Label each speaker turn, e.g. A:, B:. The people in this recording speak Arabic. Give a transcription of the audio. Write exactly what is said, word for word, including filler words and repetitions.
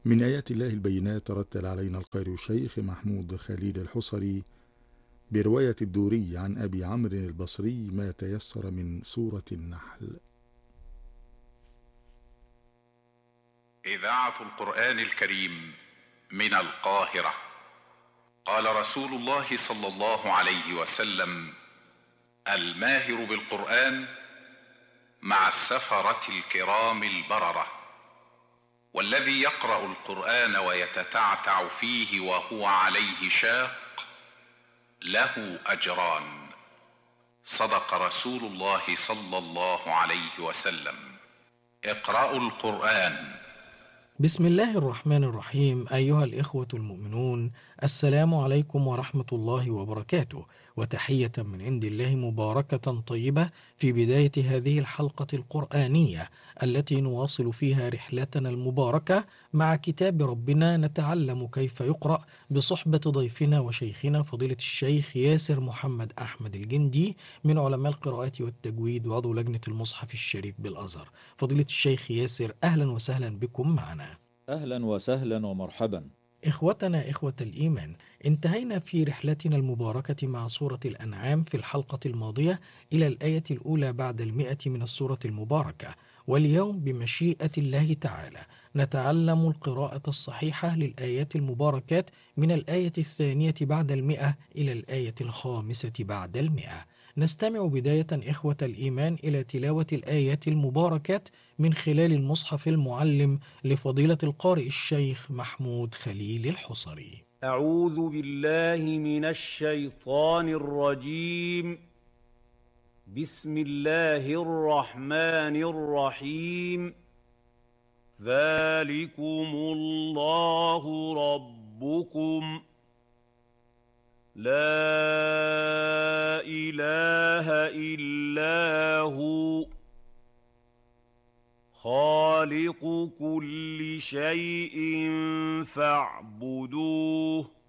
A: من آيات الله البينات رتل علينا القارئ الشيخ محمود خليل الحصري برواية الدوري عن أبي عمرو البصري ما تيسر من سورة النحل.
B: إذاعة القرآن الكريم من القاهرة. قال رسول الله صلى الله عليه وسلم: الماهر بالقرآن مع السفرة الكرام البررة، والذي يقرأ القرآن ويتتعتع فيه وهو عليه شاق له أجران. صدق رسول الله صلى الله عليه وسلم. اقرأوا القرآن.
C: بسم الله الرحمن الرحيم. أيها الإخوة المؤمنون، السلام عليكم ورحمة الله وبركاته، وتحية من عند الله مباركة طيبة في بداية هذه الحلقة القرآنية التي نواصل فيها رحلتنا المباركة مع كتاب ربنا نتعلم كيف يقرأ، بصحبة ضيفنا وشيخنا فضيلة الشيخ ياسر محمد أحمد الجندي من علماء القراءات والتجويد وعضو لجنة المصحف الشريف بالأزهر. فضيلة الشيخ ياسر، أهلا وسهلا بكم معنا.
D: أهلا وسهلا ومرحبا.
C: إخوتنا إخوة الإيمان، انتهينا في رحلتنا المباركة مع سورة الأنعام في الحلقة الماضية إلى الآية الأولى بعد المئة من السورة المباركة، واليوم بمشيئة الله تعالى نتعلم القراءة الصحيحة للآيات المباركات من الآية الثانية بعد المئة إلى الآية الخامسة بعد المئة. نستمع بداية إخوة الإيمان إلى تلاوة الآيات المباركات من خلال المصحف المعلم لفضيلة القارئ الشيخ محمود خليل الحصري.
E: أعوذ بالله من الشيطان الرجيم. بسم الله الرحمن الرحيم. ذلكم الله ربكم لا إله إلا هو خالق كل شيء فاعبدوه